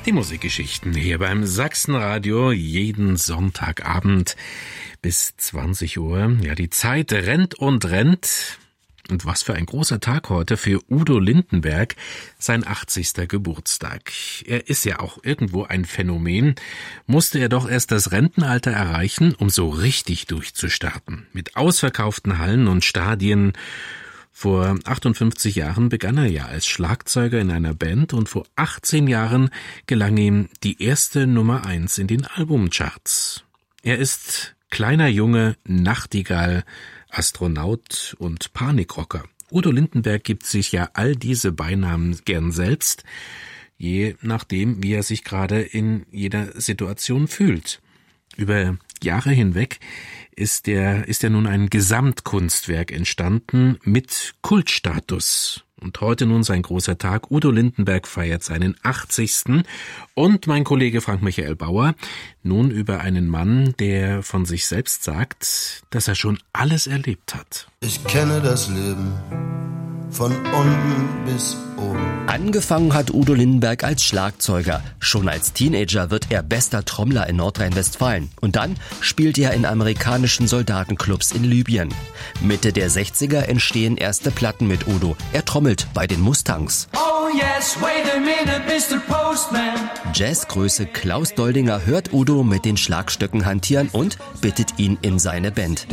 Die Musikgeschichten hier beim Sachsenradio jeden Sonntagabend bis 20 Uhr. Ja, die Zeit rennt und rennt. Und was für ein großer Tag heute für Udo Lindenberg, sein 80. Geburtstag. Er ist ja auch irgendwo ein Phänomen, musste er doch erst das Rentenalter erreichen, um so richtig durchzustarten. Mit ausverkauften Hallen und Stadien. Vor 58 Jahren begann er ja als Schlagzeuger in einer Band und vor 18 Jahren gelang ihm die erste Nummer 1 in den Albumcharts. Er ist kleiner Junge, Nachtigall, Astronaut und Panikrocker. Udo Lindenberg gibt sich ja all diese Beinamen gern selbst, je nachdem, wie er sich gerade in jeder Situation fühlt. Über Jahre hinweg ist ja nun ein Gesamtkunstwerk entstanden mit Kultstatus. Und heute nun sein großer Tag. Udo Lindenberg feiert seinen 80. Und mein Kollege Frank-Michael Bauer nun über einen Mann, der von sich selbst sagt, dass er schon alles erlebt hat. Ich kenne das Leben von unten bis oben. Angefangen hat Udo Lindenberg als Schlagzeuger. Schon als Teenager wird er bester Trommler in Nordrhein-Westfalen. Und dann spielt er in amerikanischen Soldatenclubs in Libyen. Mitte der 60er entstehen erste Platten mit Udo. Er trommelt bei den Mustangs. Oh yes, wait a minute, Mr. Postman. Jazzgröße Klaus Doldinger hört Udo mit den Schlagstöcken hantieren und bittet ihn in seine Band.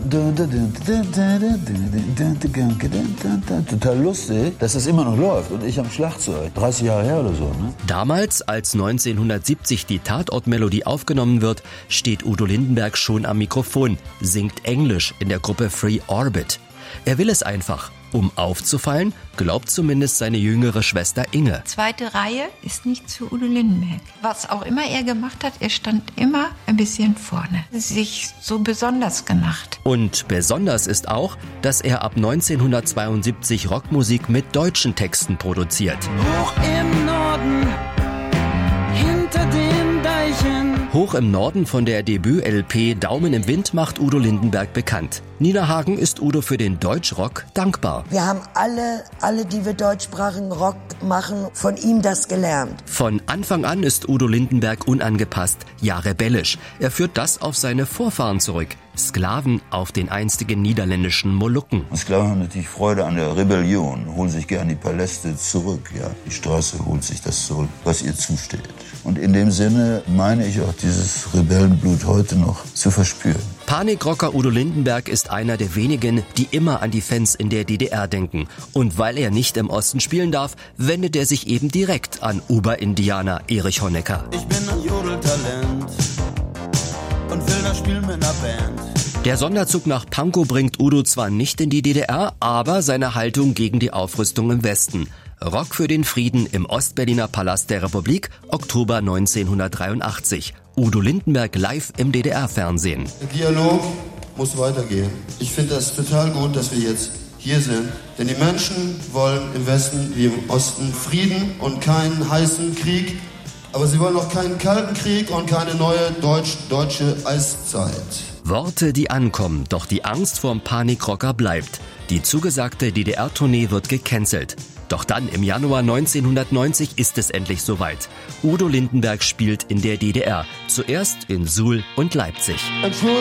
Total lustig, dass das immer noch läuft und ich am Schlagzeug. 30 Jahre her oder so, ne? Damals, als 1970 die Tatortmelodie aufgenommen wird, steht Udo Lindenberg schon am Mikrofon, singt Englisch in der Gruppe Free Orbit. Er will es einfach. Um aufzufallen, glaubt zumindest seine jüngere Schwester Inge. Zweite Reihe ist nichts für Udo Lindenberg. Was auch immer er gemacht hat, er stand immer ein bisschen vorne. Sich so besonders gemacht. Und besonders ist auch, dass er ab 1972 Rockmusik mit deutschen Texten produziert. Hoch im Norden, hinter den Deichen. Hoch im Norden von der Debüt-LP Daumen im Wind macht Udo Lindenberg bekannt. Nina Hagen ist Udo für den Deutschrock dankbar. Wir haben alle, die wir deutschsprachigen Rock machen, von ihm das gelernt. Von Anfang an ist Udo Lindenberg unangepasst, ja rebellisch. Er führt das auf seine Vorfahren zurück. Sklaven auf den einstigen niederländischen Molukken. Sklaven haben natürlich Freude an der Rebellion, holen sich gern die Paläste zurück. Ja, die Straße holt sich das zurück, was ihr zusteht. Und in dem Sinne meine ich auch dieses Rebellenblut heute noch zu verspüren. Panikrocker Udo Lindenberg ist einer der wenigen, die immer an die Fans in der DDR denken. Und weil er nicht im Osten spielen darf, wendet er sich eben direkt an Oberindianer Erich Honecker. Ich bin ein Jodeltalent und will das spielen mit einer Band. Der Sonderzug nach Pankow bringt Udo zwar nicht in die DDR, aber seine Haltung gegen die Aufrüstung im Westen. Rock für den Frieden im Ostberliner Palast der Republik, Oktober 1983. Udo Lindenberg live im DDR-Fernsehen. Der Dialog muss weitergehen. Ich finde das total gut, dass wir jetzt hier sind. Denn die Menschen wollen im Westen wie im Osten Frieden und keinen heißen Krieg. Aber sie wollen auch keinen kalten Krieg und keine neue deutsche Eiszeit. Worte, die ankommen, doch die Angst vorm Panikrocker bleibt. Die zugesagte DDR-Tournee wird gecancelt. Doch dann im Januar 1990 ist es endlich soweit. Udo Lindenberg spielt in der DDR, zuerst in Suhl und Leipzig. Entschuldigung.